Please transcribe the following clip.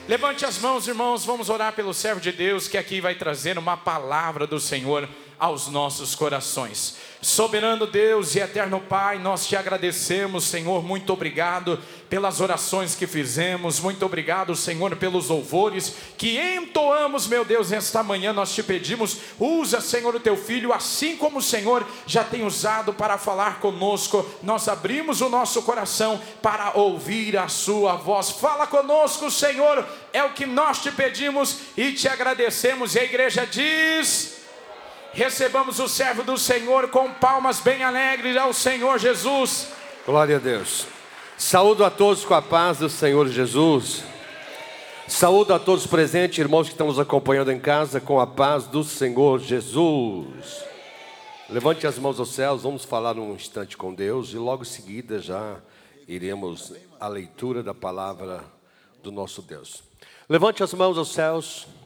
Levante as mãos, irmãos, vamos orar pelo servo de Deus que aqui vai trazer uma palavra do Senhor aos nossos corações. Soberano Deus e eterno Pai, nós te agradecemos, Senhor, muito obrigado pelas orações que fizemos, muito obrigado, Senhor, pelos louvores que entoamos, meu Deus, esta manhã nós te pedimos, usa, Senhor, o teu filho, assim como o Senhor já tem usado para falar conosco, nós abrimos o nosso coração para ouvir a sua voz. Fala conosco, Senhor, é o que nós te pedimos e te agradecemos. E a igreja diz: recebamos o servo do Senhor com palmas bem alegres ao Senhor Jesus. Glória a Deus. Saúdo a todos com a paz do Senhor Jesus. Saúdo a todos presentes, irmãos que estão nos acompanhando em casa, com a paz do Senhor Jesus. Levante as mãos aos céus, vamos falar um instante com Deus e logo em seguida já iremos à leitura da palavra do nosso Deus. Levante as mãos aos céus.